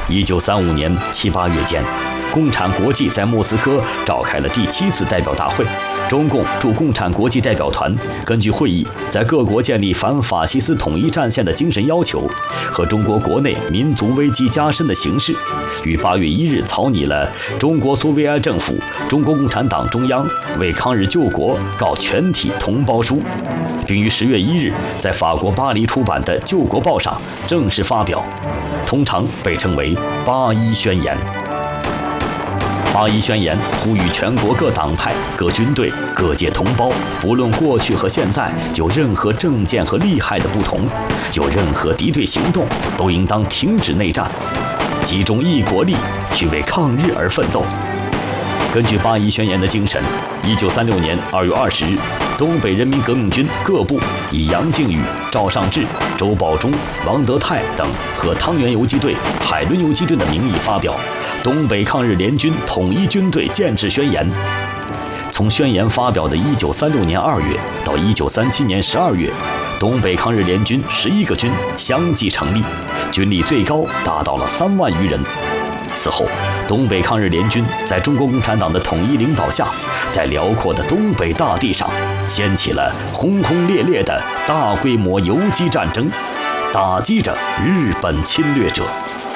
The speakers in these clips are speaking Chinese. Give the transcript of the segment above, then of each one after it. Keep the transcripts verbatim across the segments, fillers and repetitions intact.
一九三五年七八月间，共产国际在莫斯科召开了第七次代表大会。中共驻共产国际代表团根据会议在各国建立反法西斯统一战线的精神要求和中国国内民族危机加深的形势，于八月一日草拟了《中国苏维埃政府、中国共产党中央为抗日救国告全体同胞书》，并于十月一日在法国巴黎出版的《救国报》上正式发表，通常被称为《八一宣言》。八一宣言呼吁全国各党派、各军队、各界同胞，不论过去和现在有任何政见和利害的不同，有任何敌对行动，都应当停止内战，集中一国力去为抗日而奋斗。根据八一宣言的精神，一九三六年二月二十日，东北人民革命军各部以杨靖宇、赵尚志、周保中、王德泰等和汤原游击队、海伦游击队的名义发表《东北抗日联军统一军队建制宣言》。从宣言发表的一九三六年二月到一九三七年十二月，东北抗日联军十一个军相继成立，军力最高达到了三万余人。此后，东北抗日联军在中国共产党的统一领导下，在辽阔的东北大地上掀起了轰轰烈烈的大规模游击战争，打击着日本侵略者。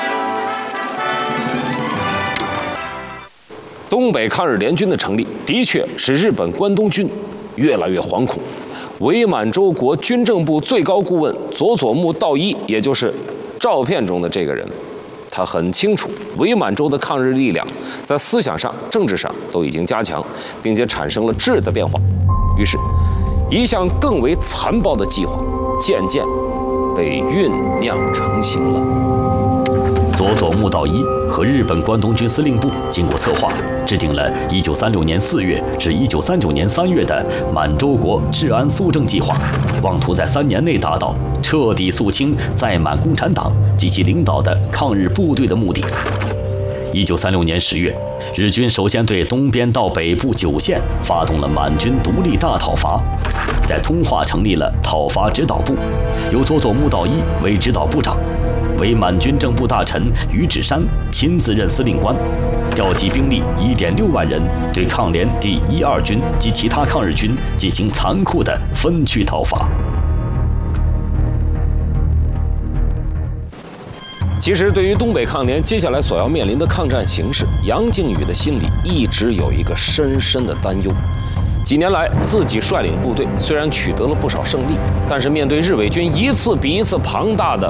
东北抗日联军的成立，的确使日本关东军越来越惶恐。伪满洲国军政部最高顾问佐佐木道一，也就是照片中的这个人，他很清楚伪满洲的抗日力量在思想上、政治上都已经加强，并且产生了质的变化。于是，一项更为残暴的计划渐渐被酝酿成型了。 佐佐木道一和日本关东军司令部经过策划，制定了一九三六年四月至一九三九年三月的满洲国治安肃正计划，妄图在三年内达到彻底肃清在满共产党及其领导的抗日部队的目的。一九三六年十月，日军首先对东边到北部九县发动了满军独立大讨伐，在通化成立了讨伐指导部，由佐佐木道一为指导部长。伪满军政部大臣于志山亲自任司令官，调集兵力一点六万人，对抗联第一二军及其他抗日军进行残酷的分区讨伐。 其实，对于东北抗联接下来所要面临的抗战形势，杨靖宇的心里一直有一个深深的担忧。几年来，自己率领部队虽然取得了不少胜利，但是面对日伪军一次比一次庞大的